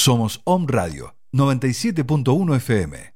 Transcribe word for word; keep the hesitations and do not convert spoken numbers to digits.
Somos Om Radio noventa y siete punto uno F M.